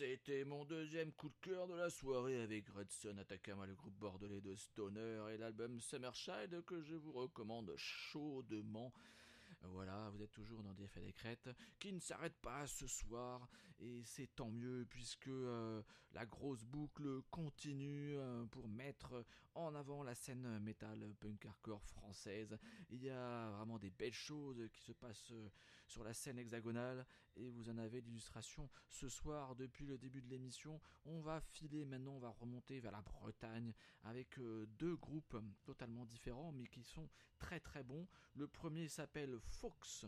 C'était mon deuxième coup de cœur de la soirée avec Redson Atacama, le groupe bordelais de Stoner, et l'album Summerchild que je vous recommande chaudement. Voilà, vous êtes toujours dans DFA des Crêtes, qui ne s'arrête pas ce soir, et c'est tant mieux puisque la grosse boucle continue pour mettre en avant la scène metal punk hardcore française. Il y a vraiment des belles choses qui se passent sur la scène hexagonale, et vous en avez l'illustration ce soir depuis le début de l'émission. On va filer maintenant, on va remonter vers la Bretagne avec deux groupes totalement différents mais qui sont très très bons. Le premier s'appelle Fox,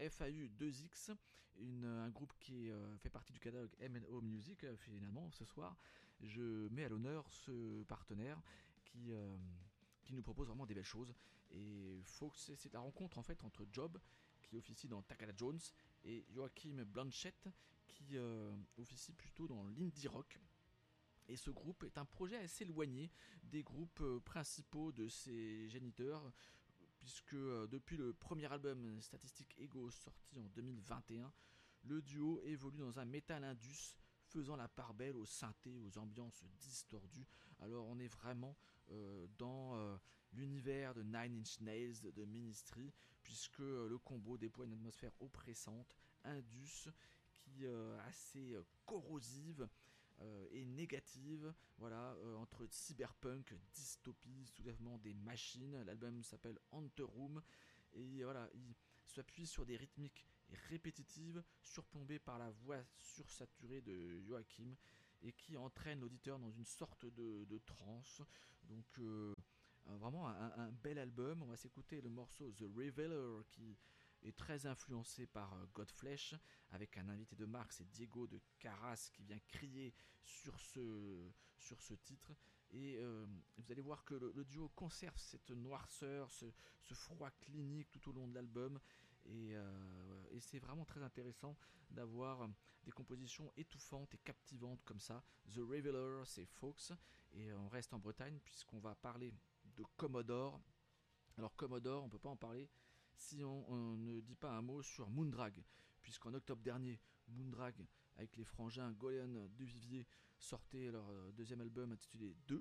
FAU2X, un groupe qui fait partie du catalogue M&O Music. Finalement, ce soir, je mets à l'honneur ce partenaire qui nous propose vraiment des belles choses. Et Fox, c'est la rencontre en fait entre Job, qui officie dans Takada Jones, et Joachim Blanchett, qui officie plutôt dans l'indie rock. Et ce groupe est un projet assez éloigné des groupes principaux de ses géniteurs, puisque depuis le premier album Statistic Ego sorti en 2021, le duo évolue dans un metal indus faisant la part belle aux synthés, aux ambiances distordues. Alors on est vraiment dans l'univers de Nine Inch Nails, de Ministry, puisque le combo déploie une atmosphère oppressante, indus, qui est assez corrosive, et négative, voilà, entre cyberpunk, dystopie, soulèvement des machines. L'album s'appelle Hunter Room, et voilà, il s'appuie sur des rythmiques répétitives, surplombées par la voix sursaturée de Joachim, et qui entraîne l'auditeur dans une sorte de transe. Donc vraiment un bel album. On va s'écouter le morceau The Revealer, qui est très influencé par Godflesh, avec un invité de marque, c'est Diego de Caras, qui vient crier sur ce titre. Et vous allez voir que le duo conserve cette noirceur, ce froid clinique tout au long de l'album. Et c'est vraiment très intéressant d'avoir des compositions étouffantes et captivantes comme ça. The Revealer, c'est Fox. Et on reste en Bretagne puisqu'on va parler de Commodore. Alors Commodore, on peut pas en parler si on ne dit pas un mot sur Moondrag, puisqu'en octobre dernier, Moondrag, avec les frangins Golan Duvivier, sortait leur deuxième album intitulé 2,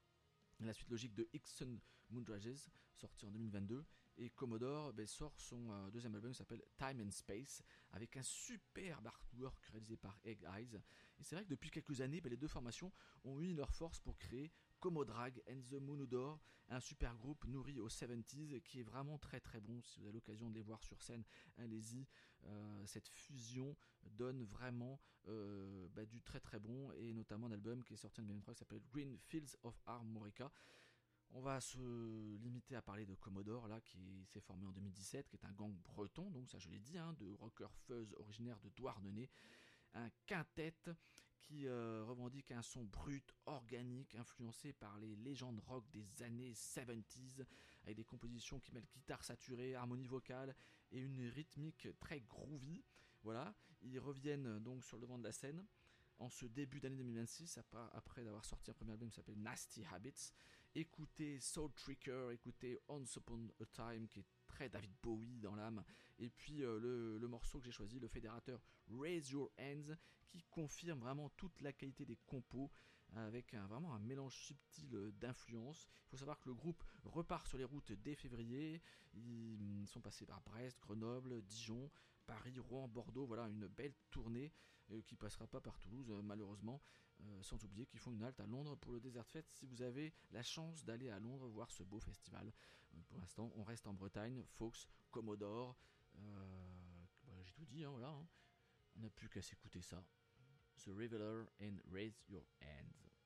la suite logique de Ixon Moondrages, sorti en 2022, et Commodore sort son deuxième album qui s'appelle Time and Space, avec un superbe artwork réalisé par Egg Eyes. Et c'est vrai que depuis quelques années, les deux formations ont uni leurs forces pour créer Commodrag and the Moonodore, un super groupe nourri aux 70s qui est vraiment très très bon. Si vous avez l'occasion de les voir sur scène, allez-y. Cette fusion donne vraiment du très très bon, et notamment un album qui est sorti en 2023 qui s'appelle Green Fields of Armorica. On va se limiter à parler de Commodore, là, qui s'est formé en 2017, qui est un gang breton, donc ça je l'ai dit, de rockers fuzz originaire de Douarnenez. Un quintet qui revendique un son brut, organique, influencé par les légendes rock des années 70s, avec des compositions qui mêlent guitare saturée, harmonie vocale et une rythmique très groovy. Voilà, ils reviennent donc sur le devant de la scène en ce début d'année 2026, après d'avoir sorti un premier album qui s'appelle Nasty Habits. Écoutez Soul Tricker, écoutez Once Upon a Time, qui est très David Bowie dans l'âme, et puis le morceau que j'ai choisi, le fédérateur Raise Your Hands, qui confirme vraiment toute la qualité des compos, avec vraiment un mélange subtil d'influences. Il faut savoir que le groupe repart sur les routes dès février. Ils sont passés par Brest, Grenoble, Dijon, Paris, Rouen, Bordeaux. Voilà, une belle tournée qui passera pas par Toulouse malheureusement, sans oublier qu'ils font une halte à Londres pour le Desert Fest si vous avez la chance d'aller à Londres voir ce beau festival. Pour l'instant on reste en Bretagne. Fox, Commodore, j'ai tout dit, voilà, on n'a plus qu'à s'écouter ça. The Revealer and Raise Your Hands.